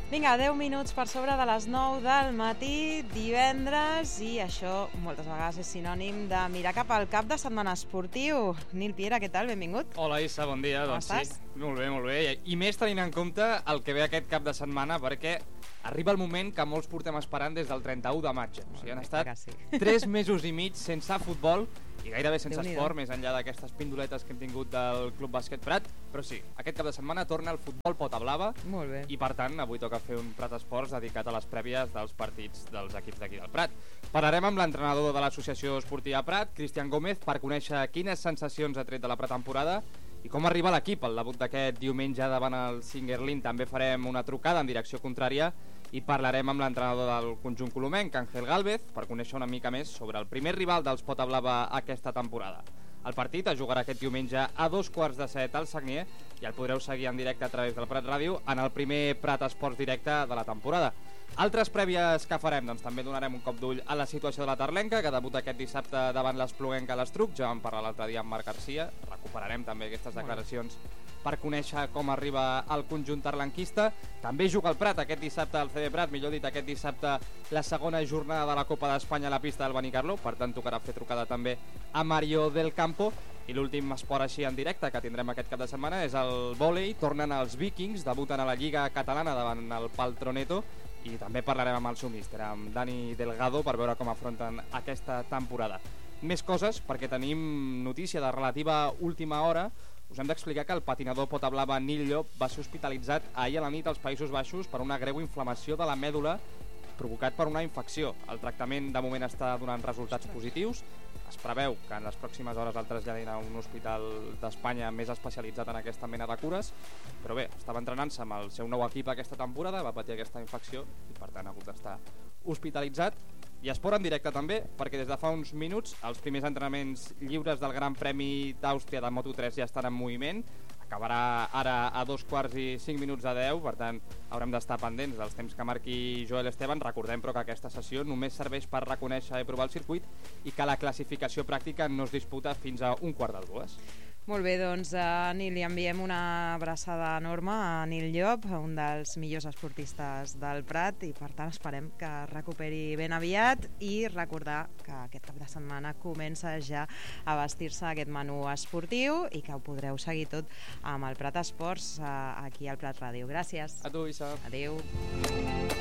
Vinga, 10 minuts per sobre de les 9 del matí, divendres, i això moltes vegades és sinònim de mirar cap al cap de setmana esportiu. Nil Piera, què tal? Benvingut. Hola Issa, bon dia. Com doncs estàs? Sí, molt bé. I més tenint en compte el que ve aquest cap de setmana, perquè arriba el moment que molts portem esperant des del 31 de maig. O sigui, han estat 3 mesos i mig sense futbol i gairebé sense esport, més enllà d'aquestes pindoletes que hem tingut del Club Bàsquet Prat. Però sí, aquest cap de setmana torna el futbol pota blava. Molt bé. I per tant, avui toca fer un Prat Esports dedicat a les prèvies dels partits dels equips d'aquí del Prat. Parlarem amb l'entrenador de l'Associació Esportiva Prat, Cristian Gómez, per conèixer quines sensacions ha tret de la pretemporada i com arriba l'equip al debut d'aquest diumenge davant el Singuerlín. També farem una trucada en direcció contrària i parlarem amb l'entrenador del conjunt colomenc, Ángel Gálvez, per conèixer una mica més sobre el primer rival dels Pota Blava aquesta temporada. El partit es jugarà aquest diumenge a 6:15 al Sagnier i el podreu seguir en directe a través del Prat Ràdio en el primer Prat Esports directe de la temporada. Altres prèvies que farem, doncs també donarem un cop d'ull a la situació de la Tarlenca, que debuta aquest dissabte davant l'Espluguenca a l'Estruc. Ja vam parlar l'altre dia amb Marc Garcia, recuperarem també aquestes declaracions per conèixer com arriba el conjunt tarlenquista. També juga el Prat aquest dissabte al CD Prat, millor dit aquest dissabte la segona jornada de la Copa d'Espanya a la pista del Benicarló, per tant tocarà fer trucada també a Mario del Campo. I l'últim esport així en directe que tindrem aquest cap de setmana és el vòlei. Tornen els Vikings, debuten a la Lliga Catalana davant el Paltroneto, i també parlarem amb el seu míster, amb Dani Delgado, per veure com afronten aquesta temporada. Més coses, perquè tenim notícia de relativa última hora. Us hem d'explicar que el patinador pota blava Nil Llop va ser hospitalitzat ahir a la nit als Països Baixos per una greu inflamació de la mèdula provocat per una infecció. El tractament de moment està donant resultats positius. Es preveu que en les pròximes hores el traslladin a un hospital d'Espanya més especialitzat en aquesta mena de cures, però bé, estava entrenant-se amb el seu nou equip aquesta temporada, va patir aquesta infecció i per tant ha hagut d'estar hospitalitzat. I esport en directe també, perquè des de fa uns minuts els primers entrenaments lliures del Gran Premi d'Àustria de Moto3 ja estan en moviment. Acabarà ara a 9:45 per tant haurem d'estar pendents dels temps que marqui Joel Esteban. Recordem però que aquesta sessió només serveix per reconèixer i provar el circuit i que la classificació pràctica no es disputa fins a 1:15. Molt bé, doncs Nil, li enviem una abraçada enorme a Nil Llop, un dels millors esportistes del Prat, i per tant esperem que recuperi ben aviat, i recordar que aquest cap de setmana comença ja a vestir-se aquest menú esportiu i que ho podreu seguir tot amb el Prat Esports aquí al Prat Ràdio. Gràcies. A tu, Issa. Adéu.